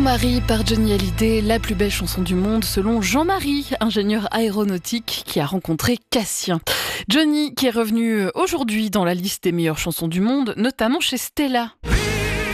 Jean-Marie par Johnny Hallyday, la plus belle chanson du monde selon Jean-Marie, ingénieur aéronautique qui a rencontré Cassien. Johnny qui est revenu aujourd'hui dans la liste des meilleures chansons du monde, notamment chez Stella.